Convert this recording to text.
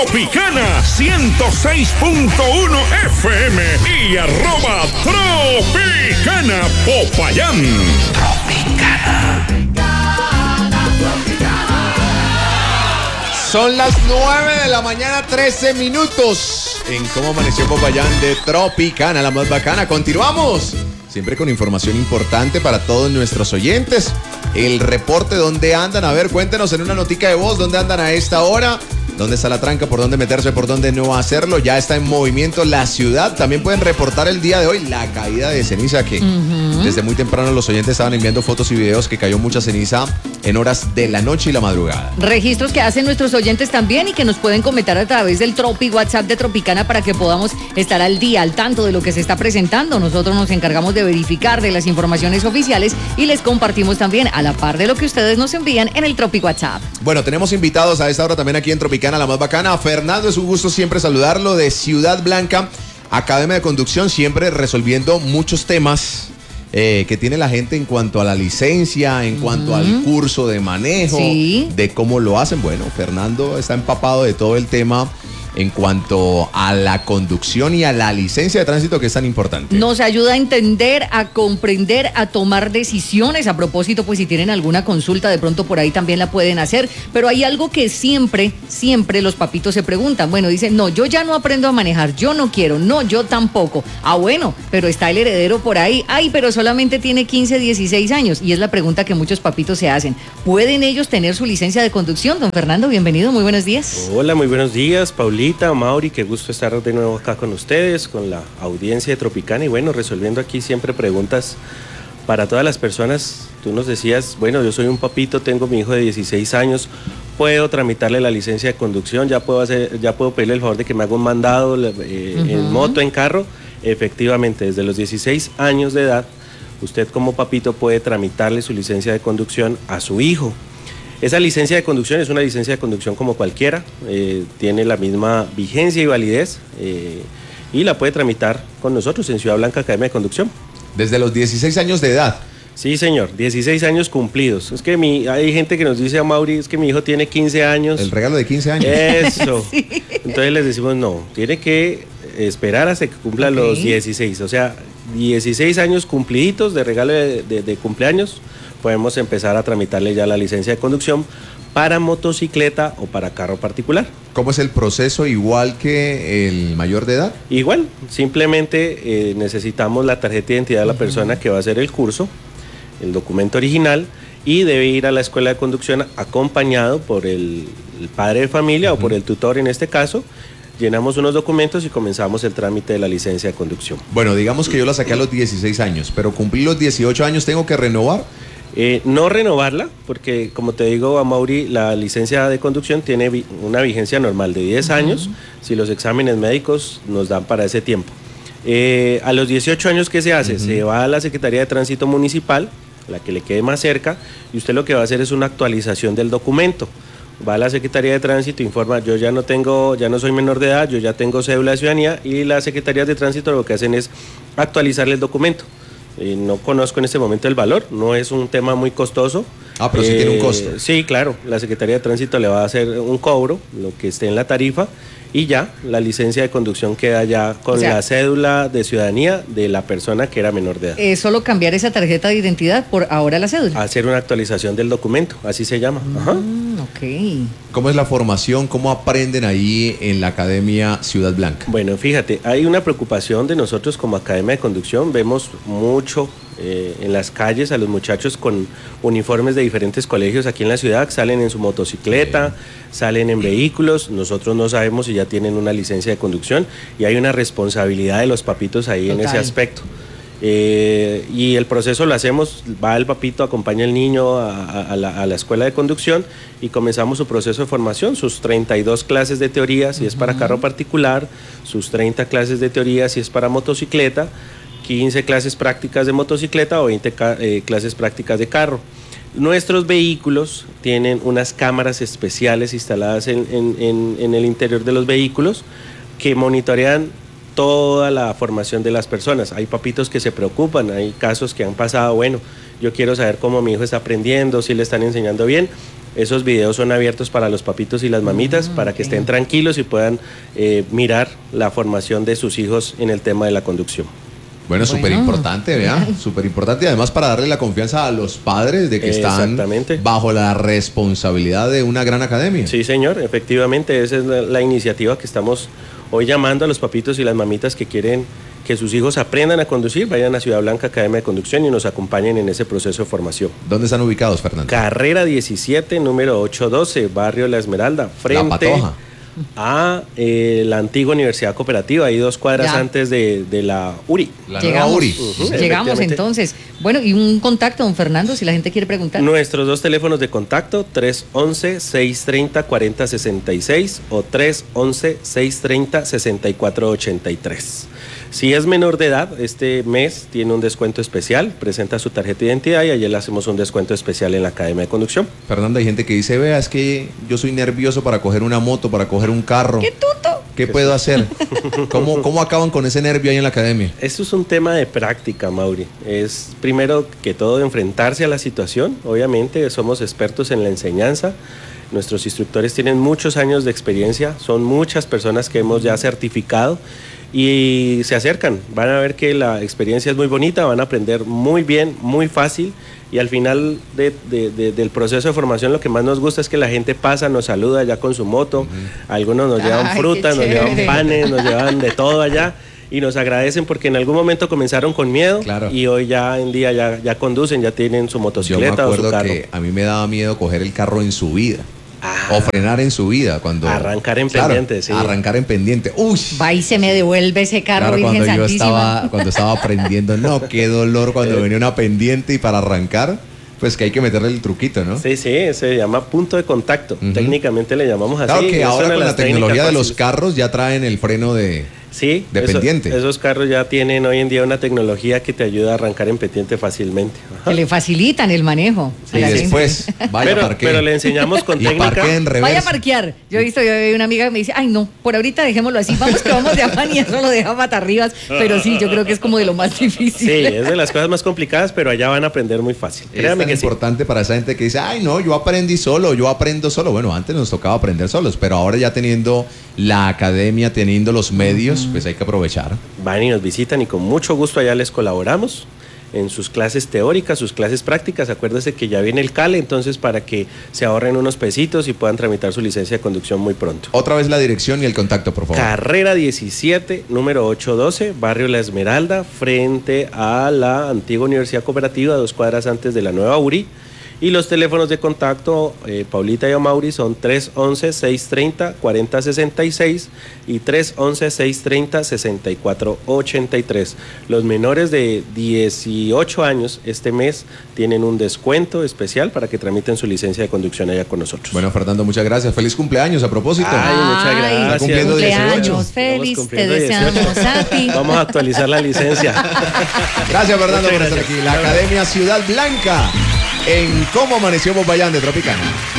Tropicana 106.1 FM y @Tropicana Popayán. Tropicana. Son las 9 de la mañana, 13 minutos. En Cómo Amaneció Popayán de Tropicana, la más bacana. Continuamos. Siempre con información importante para todos nuestros oyentes. El reporte, ¿dónde andan? A ver, cuéntenos en una notica de voz, ¿dónde andan a esta hora? ¿Dónde está la tranca? ¿Por dónde meterse? ¿Por dónde no hacerlo? Ya está en movimiento la ciudad. También pueden reportar el día de hoy la caída de ceniza que desde muy temprano los oyentes estaban enviando fotos y videos que cayó mucha ceniza en horas de la noche y la madrugada. Registros que hacen nuestros oyentes también y que nos pueden comentar a través del Tropi WhatsApp de Tropicana para que podamos estar al día, al tanto de lo que se está presentando. Nosotros nos encargamos de verificar de las informaciones oficiales y les compartimos también a la par de lo que ustedes nos envían en el Tropi WhatsApp. Bueno, tenemos invitados a esta hora también aquí en Tropicana, la más bacana. Fernando, es un gusto siempre saludarlo, de Ciudad Blanca, Academia de Conducción, siempre resolviendo muchos temas que tiene la gente en cuanto a la licencia, en cuanto al curso de manejo, de cómo lo hacen. Bueno, Fernando está empapado de todo el tema en cuanto a la conducción y a la licencia de tránsito, que es tan importante. Nos ayuda a entender, a comprender, a tomar decisiones. A propósito, pues si tienen alguna consulta, de pronto por ahí también la pueden hacer. Pero hay algo que siempre los papitos se preguntan. Bueno, dicen, no, yo ya no aprendo a manejar, yo no quiero, no, yo tampoco. Ah, bueno, pero está el heredero por ahí. Ay, pero solamente tiene 15, 16 años. Y es la pregunta que muchos papitos se hacen. ¿Pueden ellos tener su licencia de conducción? Don Fernando, bienvenido, muy buenos días. Hola, muy buenos días, Paulita, Mauri, qué gusto estar de nuevo acá con ustedes, con la audiencia de Tropicana y bueno, resolviendo aquí siempre preguntas para todas las personas. Tú nos decías, bueno, yo soy un papito, tengo mi hijo de 16 años, puedo tramitarle la licencia de conducción, ya puedo pedirle el favor de que me haga un mandado en moto, en carro. Efectivamente, desde los 16 años de edad, usted como papito puede tramitarle su licencia de conducción a su hijo. Esa licencia de conducción es una licencia de conducción como cualquiera, tiene la misma vigencia y validez y la puede tramitar con nosotros en Ciudad Blanca Academia de Conducción. Desde los 16 años de edad. Sí, señor, 16 años cumplidos. Es que hay gente que nos dice a Mauri, es que mi hijo tiene 15 años. El regalo de 15 años. Eso. Sí. Entonces les decimos, no, tiene que esperar hasta que cumpla los 16, o sea, 16 años cumpliditos de regalo de cumpleaños. Podemos empezar a tramitarle ya la licencia de conducción para motocicleta o para carro particular. ¿Cómo es el proceso? ¿Igual que el mayor de edad? Igual, simplemente necesitamos la tarjeta de identidad de la persona que va a hacer el curso, el documento original, y debe ir a la escuela de conducción acompañado por el padre de familia o por el tutor en este caso. Llenamos unos documentos y comenzamos el trámite de la licencia de conducción. Bueno, digamos que yo la saqué a los 16 años, pero cumplí los 18 años, ¿tengo que renovar? No renovarla, porque como te digo, Amaury, la licencia de conducción tiene una vigencia normal de 10 años, si los exámenes médicos nos dan para ese tiempo. A los 18 años, ¿qué se hace? Se va a la Secretaría de Tránsito Municipal, la que le quede más cerca, y usted lo que va a hacer es una actualización del documento. Va a la Secretaría de Tránsito, informa, yo ya no soy menor de edad, yo ya tengo cédula de ciudadanía, y las Secretarías de Tránsito lo que hacen es actualizarle el documento. No conozco en este momento el valor, no es un tema muy costoso. Ah, pero sí tiene un costo. Sí, claro, la Secretaría de Tránsito le va a hacer un cobro, lo que esté en la tarifa, y ya, la licencia de conducción queda ya con la cédula de ciudadanía de la persona que era menor de edad. Es solo cambiar esa tarjeta de identidad por ahora la cédula. Hacer una actualización del documento, así se llama. Ok. ¿Cómo es la formación? ¿Cómo aprenden ahí en la Academia Ciudad Blanca? Bueno, fíjate, hay una preocupación de nosotros como Academia de Conducción, vemos mucho en las calles a los muchachos con uniformes de diferentes colegios aquí en la ciudad, salen en su motocicleta, salen en vehículos, nosotros no sabemos si ya tienen una licencia de conducción y hay una responsabilidad de los papitos ahí en ese aspecto. Y el proceso lo hacemos, va el papito, acompaña al niño a la escuela de conducción y comenzamos su proceso de formación, sus 32 clases de teoría si es para carro particular, sus 30 clases de teoría si es para motocicleta, 15 clases prácticas de motocicleta o 20 clases prácticas de carro. Nuestros vehículos tienen unas cámaras especiales instaladas en el interior de los vehículos que monitorean toda la formación de las personas. Hay papitos que se preocupan, hay casos que han pasado, bueno, yo quiero saber cómo mi hijo está aprendiendo, si le están enseñando bien. Esos videos son abiertos para los papitos y las mamitas para que estén tranquilos y puedan mirar la formación de sus hijos en el tema de la conducción. Bueno, súper importante, vea, súper importante y además para darle la confianza a los padres de que están bajo la responsabilidad de una gran academia. Sí, señor, efectivamente, esa es la iniciativa que estamos hoy llamando a los papitos y las mamitas que quieren que sus hijos aprendan a conducir, vayan a Ciudad Blanca Academia de Conducción y nos acompañen en ese proceso de formación. ¿Dónde están ubicados, Fernando? Carrera 17, número 812, Barrio La Esmeralda, frente La Patoja. a la antigua Universidad Cooperativa, ahí 2 cuadras antes de la URI. Llegamos, URI. Llegamos entonces. Bueno, y un contacto, don Fernando, si la gente quiere preguntar. Nuestros 2 teléfonos de contacto, 311-630-4066 o 311-630-6483. Si es menor de edad, este mes tiene un descuento especial, presenta su tarjeta de identidad y ayer le hacemos un descuento especial en la Academia de Conducción. Fernando, hay gente que dice, vea, es que yo soy nervioso para coger una moto, para coger un carro. ¡Qué tuto! ¿Qué puedo hacer? ¿Cómo acaban con ese nervio ahí en la academia? Esto es un tema de práctica, Mauri. Es primero que todo enfrentarse a la situación. Obviamente somos expertos en la enseñanza. Nuestros instructores tienen muchos años de experiencia, son muchas personas que hemos ya certificado y se acercan, van a ver que la experiencia es muy bonita, van a aprender muy bien, muy fácil y al final del proceso de formación lo que más nos gusta es que la gente pasa, nos saluda ya con su moto, algunos nos llevan frutas, nos llevan panes, nos llevan de todo allá y nos agradecen porque en algún momento comenzaron con miedo y hoy ya en día ya conducen, ya tienen su motocicleta o su carro. Yo me acuerdo que a mí me daba miedo coger el carro en subida. O frenar en subida cuando... Arrancar en pendiente, sí. Arrancar en pendiente. Uy. Va y se me devuelve ese carro, Virgen Santísima. Cuando estaba aprendiendo, no, qué dolor cuando venía una pendiente y para arrancar, pues que hay que meterle el truquito, ¿no? Sí, se llama punto de contacto. Técnicamente le llamamos así. Claro que ahora con la tecnología de los carros ya traen el freno de pendiente. Esos carros ya tienen hoy en día una tecnología que te ayuda a arrancar en pendiente fácilmente. Que le facilitan el manejo. Y después, vaya a parquear. Pero le enseñamos con técnica. Vaya a parquear. Yo he visto, una amiga que me dice, ay no, por ahorita dejémoslo así. Vamos que vamos de afán y eso lo deja pata arriba. Pero sí, yo creo que es como de lo más difícil. Sí, es de las cosas más complicadas, pero allá van a aprender muy fácil. Créame que es importante para esa gente que dice, ay no, yo aprendí solo, yo aprendo solo. Bueno, antes nos tocaba aprender solos, pero ahora ya teniendo la academia, teniendo los medios, pues hay que aprovechar. Van y nos visitan y con mucho gusto allá les colaboramos en sus clases teóricas, sus clases prácticas. Acuérdese que ya viene el CALE, entonces para que se ahorren unos pesitos y puedan tramitar su licencia de conducción muy pronto. Otra vez la dirección y el contacto, por favor. Carrera 17, número 812, Barrio La Esmeralda, frente a la antigua Universidad Cooperativa, 2 cuadras antes de la nueva URI. Y los teléfonos de contacto, Paulita y Amaury, son 311-630-4066 y 311-630-6483. Los menores de 18 años este mes tienen un descuento especial para que tramiten su licencia de conducción allá con nosotros. Bueno, Fernando, muchas gracias. Feliz cumpleaños a propósito. Ay, muchas gracias. Está cumpliendo 18. Feliz, te deseamos a ti. Vamos a actualizar la licencia. Gracias, Fernando, por estar aquí. La Academia Ciudad Blanca en Cómo Amaneció Popayán de Tropicana.